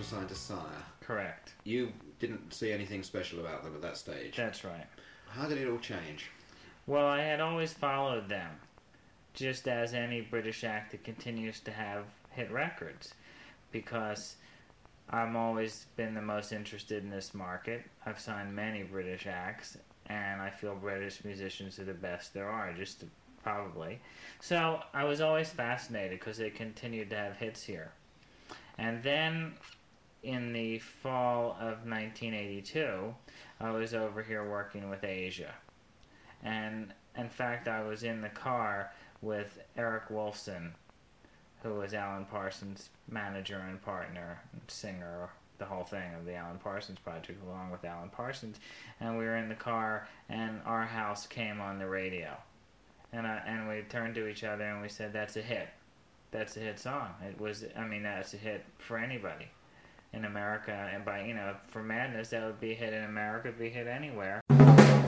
for Scientist Sire. Correct. You didn't see anything special about them at that stage. That's right. How did it all change? Well, I had always followed them, just as any British act that continues to have hit records, because I've always been the most interested in this market. I've signed many British acts, and I feel British musicians are the best there are, probably. So I was always fascinated because they continued to have hits here. And then in the fall of 1982, I was over here working with Asia. And in fact, I was in the car with Eric Wolfson, who was Alan Parsons' manager and partner and singer, the whole thing of the Alan Parsons Project, along with Alan Parsons. And we were in the car, and Our House came on the radio. And we turned to each other and we said, that's a hit. That's a hit song. That's a hit for anybody in America. And for Madness, that would be a hit in America, it'd be a hit anywhere.